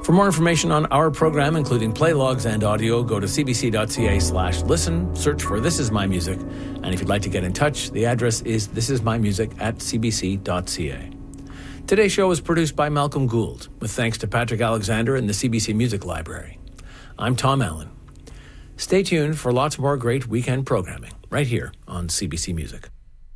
For more information on our program, including play logs and audio, go to cbc.ca/listen, search for This Is My Music, and if you'd like to get in touch, the address is thisismymusic@cbc.ca. Today's show was produced by Malcolm Gould, with thanks to Patrick Alexander and the CBC Music Library. I'm Tom Allen. Stay tuned for lots more great weekend programming right here on CBC Music.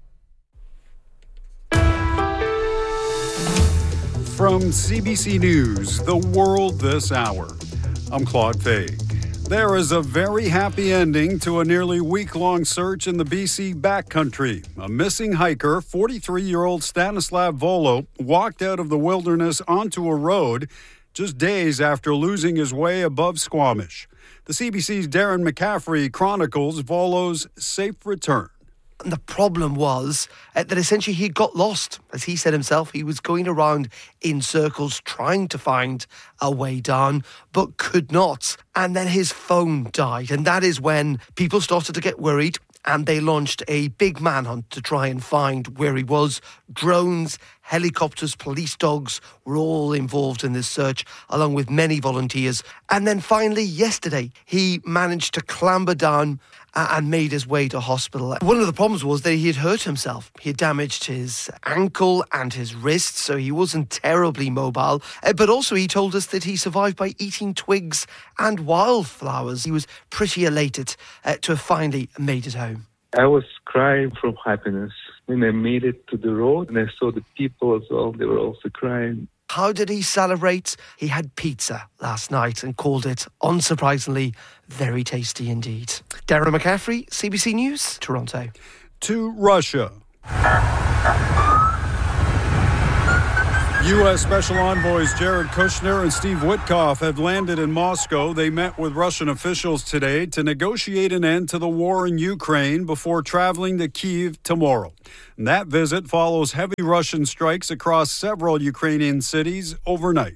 From CBC News, The World This Hour, I'm Claude Faig. There is a very happy ending to a nearly week-long search in the BC backcountry. A missing hiker, 43-year-old Stanislav Volo, walked out of the wilderness onto a road just days after losing his way above Squamish. The CBC's Darren McCaffrey chronicles Volo's safe return. And the problem was that essentially he got lost. As he said himself, he was going around in circles trying to find a way down, but could not. And then his phone died. And that is when people started to get worried. And they launched a big manhunt to try and find where he was. Drones, helicopters, police dogs were all involved in this search, along with many volunteers. And then finally, yesterday, he managed to clamber down and made his way to hospital. One of the problems was that he had hurt himself. He had damaged his ankle and his wrist, so he wasn't terribly mobile. But also he told us that he survived by eating twigs and wildflowers. He was pretty elated to have finally made it home. I was crying from happiness when I made it to the road, and I saw the people as well. They were also crying. How did he celebrate? He had pizza last night and called it, unsurprisingly, very tasty indeed. Darren McCaffrey, CBC News, Toronto. To Russia. U.S. Special Envoys Jared Kushner and Steve Witkoff have landed in Moscow. They met with Russian officials today to negotiate an end to the war in Ukraine before traveling to Kyiv tomorrow. And that visit follows heavy Russian strikes across several Ukrainian cities overnight.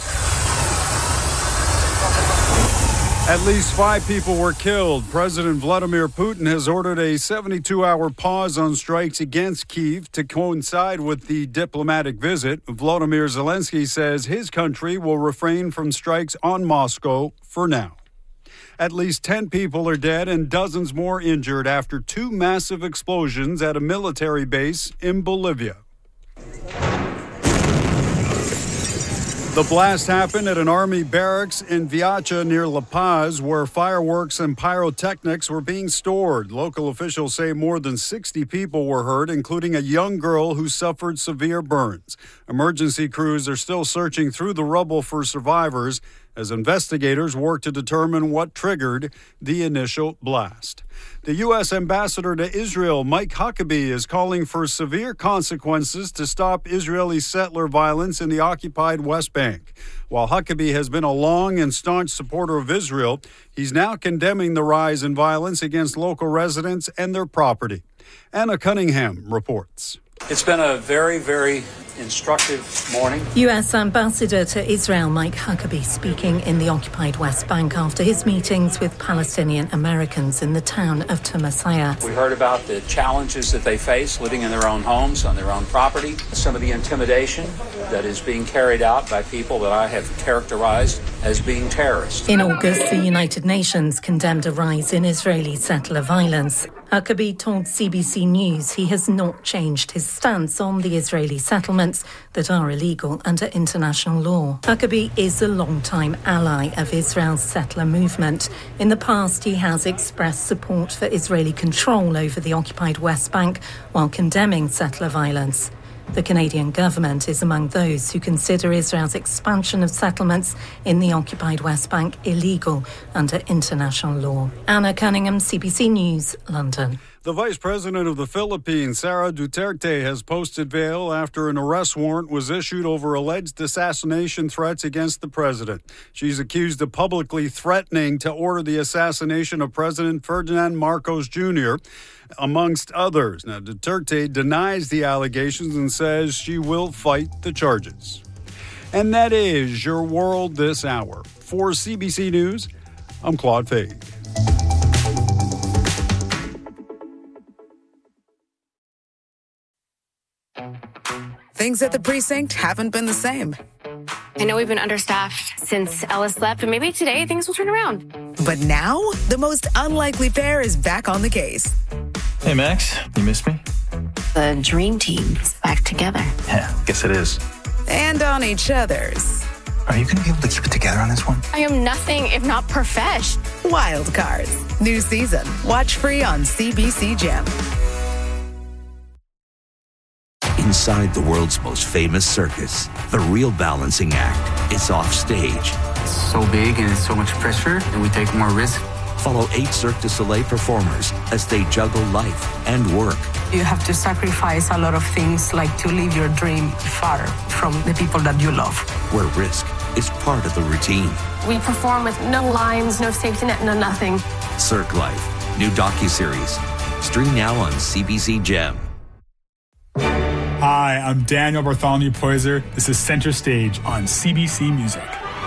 At least 5 people were killed. President Vladimir Putin has ordered a 72-hour pause on strikes against Kyiv to coincide with the diplomatic visit. Volodymyr Zelensky says his country will refrain from strikes on Moscow for now. At least 10 people are dead and dozens more injured after 2 massive explosions at a military base in Bolivia. The blast happened at an army barracks in Viacha near La Paz, where fireworks and pyrotechnics were being stored. Local officials say more than 60 people were hurt, including a young girl who suffered severe burns. Emergency crews are still searching through the rubble for survivors as investigators work to determine what triggered the initial blast. The U.S. ambassador to Israel, Mike Huckabee, is calling for severe consequences to stop Israeli settler violence in the occupied West Bank. While Huckabee has been a long and staunch supporter of Israel, he's now condemning the rise in violence against local residents and their property. Anna Cunningham reports. It's been a very, very instructive morning. U.S. Ambassador to Israel Mike Huckabee speaking in the occupied West Bank after his meetings with Palestinian Americans in the town of Tamasia. We heard about the challenges that they face living in their own homes, on their own property, some of the intimidation that is being carried out by people that I have characterized as being terrorists. In August, the United Nations condemned a rise in Israeli settler violence. Huckabee told CBC News he has not changed his stance on the Israeli settlements that are illegal under international law. Huckabee is a long-time ally of Israel's settler movement. In the past, he has expressed support for Israeli control over the occupied West Bank while condemning settler violence. The Canadian government is among those who consider Israel's expansion of settlements in the occupied West Bank illegal under international law. Anna Cunningham, CBC News, London. The Vice President of the Philippines, Sara Duterte, has posted bail after an arrest warrant was issued over alleged assassination threats against the president. She's accused of publicly threatening to order the assassination of President Ferdinand Marcos Jr., amongst others. Now, Duterte denies the allegations and says she will fight the charges. And that is your world this hour. For CBC News, I'm Claude Faig. Things at the precinct haven't been the same. I know we've been understaffed since Ellis left, but maybe today things will turn around. But now, the most unlikely pair is back on the case. Hey, Max, you missed me? The dream team is back together. Yeah, guess it is. And on each other's. Are you going to be able to keep it together on this one? I am nothing if not profesh. Wild Cards. New season. Watch free on CBC Gem. Inside the world's most famous circus, the real balancing act is off stage. It's so big and it's so much pressure, and we take more risk. Follow 8 Cirque du Soleil performers as they juggle life and work. You have to sacrifice a lot of things, like to live your dream far from the people that you love. Where risk is part of the routine. We perform with no lines, no safety net, no nothing. Cirque Life, new docuseries. Stream now on CBC Gem. Hi, I'm Daniel Bartholomew Poyser. This is Center Stage on CBC Music.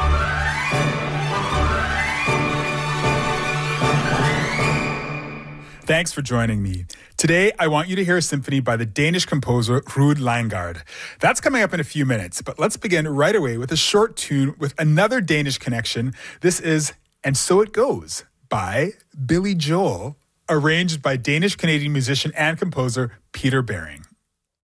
Thanks for joining me. Today, I want you to hear a symphony by the Danish composer Ruud Langgaard. That's coming up in a few minutes, but let's begin right away with a short tune with another Danish connection. This is And So It Goes by Billy Joel, arranged by Danish-Canadian musician and composer Peter Bering.